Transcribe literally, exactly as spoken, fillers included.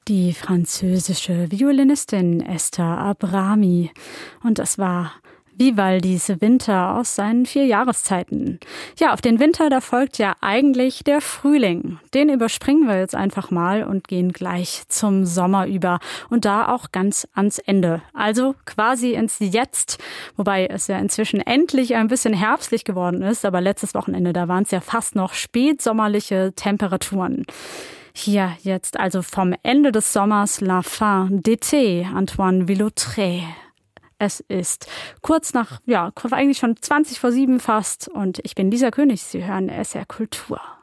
Die französische Violinistin Esther Abrami. Und das war Vivaldis Winter aus seinen vier Jahreszeiten. Ja, auf den Winter, da folgt ja eigentlich der Frühling. Den überspringen wir jetzt einfach mal und gehen gleich zum Sommer über. Und da auch ganz ans Ende. Also quasi ins Jetzt. Wobei es ja inzwischen endlich ein bisschen herbstlich geworden ist. Aber letztes Wochenende, da waren es ja fast noch spätsommerliche Temperaturen. Hier jetzt also vom Ende des Sommers La fin d'été, Antoine Villautré. Es ist kurz nach, ja, eigentlich schon zwanzig vor sieben fast und ich bin Lisa König. Sie hören S R Kultur.